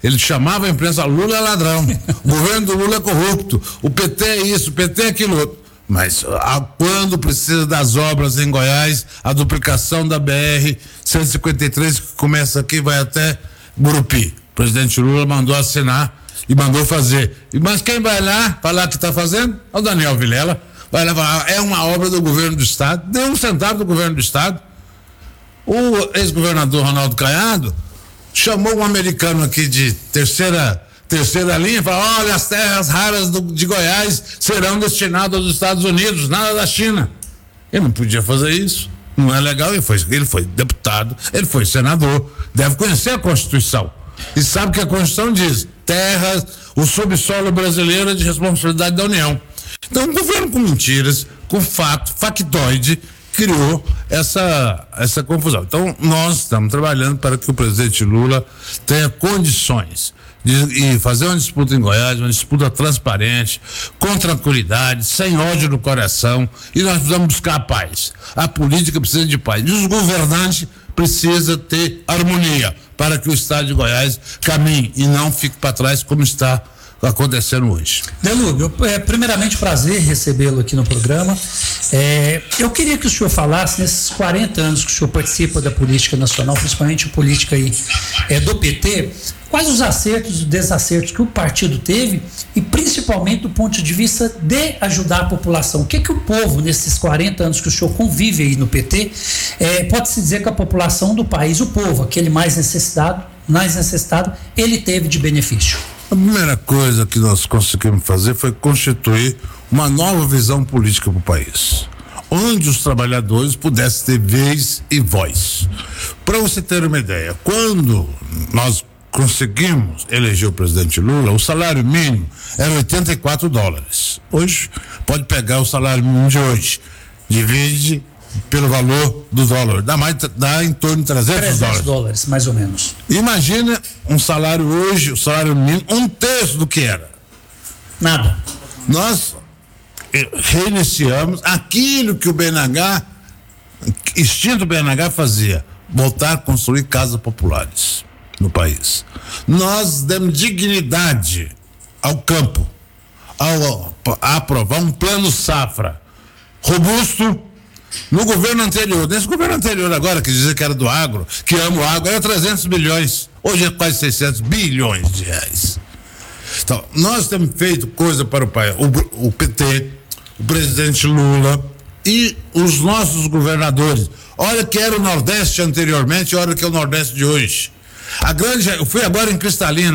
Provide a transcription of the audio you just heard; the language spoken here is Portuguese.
Ele chamava a imprensa, Lula é ladrão, o governo do Lula é corrupto, o PT é isso, o PT é aquilo outro. Mas quando precisa das obras em Goiás, a duplicação da BR-153, que começa aqui, vai até Gurupi. O presidente Lula mandou assinar e mandou fazer. Mas quem vai lá falar que está fazendo? É o Daniel Vilela. Vai lá falar, é uma obra do governo do estado, deu um centavo do governo do estado. O ex-governador Ronaldo Caiado chamou um americano aqui de terceira linha e falou, olha, as terras raras de Goiás serão destinadas aos Estados Unidos, nada da China. Ele não podia fazer isso, não é legal. Ele foi deputado, ele foi senador, deve conhecer a Constituição e sabe que a Constituição diz, terras, o subsolo brasileiro é de responsabilidade da União. Então o governo com mentiras, com factoide, criou essa confusão. Então nós estamos trabalhando para que o presidente Lula tenha condições de fazer uma disputa em Goiás, uma disputa transparente, com tranquilidade, sem ódio no coração, e nós precisamos buscar a paz. A política precisa de paz. E os governantes precisam ter harmonia para que o estado de Goiás caminhe e não fique para trás como está acontecendo hoje. Delúbio, primeiramente prazer recebê-lo aqui no programa. Eu queria que o senhor falasse, nesses 40 anos que o senhor participa da política nacional, principalmente a política aí, do PT, quais os acertos e desacertos que o partido teve e principalmente do ponto de vista de ajudar a população. O que o povo, nesses 40 anos que o senhor convive aí no PT, pode-se dizer que a população do país, o povo, aquele mais necessitado, ele teve de benefício? A primeira coisa que nós conseguimos fazer foi constituir uma nova visão política para o país, onde os trabalhadores pudessem ter vez e voz. Para você ter uma ideia, quando nós conseguimos eleger o presidente Lula, o salário mínimo era $84. Hoje, pode pegar o salário mínimo de hoje, divide pelo valor do dólar, dá em torno de $300, mais ou menos. Imagina um salário hoje, o salário mínimo, 1/3 do que era. Nada. Nós reiniciamos aquilo que o BNH, extinto BNH, fazia, voltar a construir casas populares no país. Nós demos dignidade ao campo, ao aprovar um plano safra robusto. No governo anterior, nesse governo anterior agora, que dizia que era do agro, que ama o agro, era 300 bilhões, hoje é quase 600 bilhões de reais. Então, nós temos feito coisa para o país, o PT, o presidente Lula e os nossos governadores. Olha que era o Nordeste anteriormente, olha que é o Nordeste de hoje. Eu fui agora em Cristalina,